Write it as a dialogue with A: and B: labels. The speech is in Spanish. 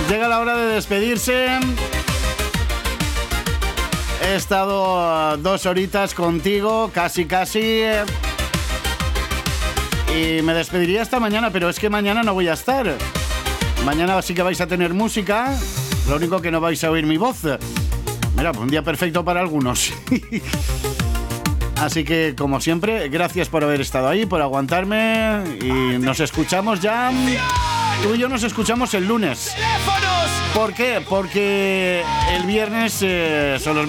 A: Llega la hora de despedirse. He estado 2 horitas contigo, casi. Y me despediría hasta mañana, pero es que mañana no voy a estar. Mañana sí que vais a tener música, lo único que no vais a oír mi voz. Mira, un día perfecto para algunos. Así que, como siempre, gracias por haber estado ahí, por aguantarme. Y nos escuchamos ya. Tú y yo nos escuchamos el lunes. ¿Por qué? Porque el viernes son los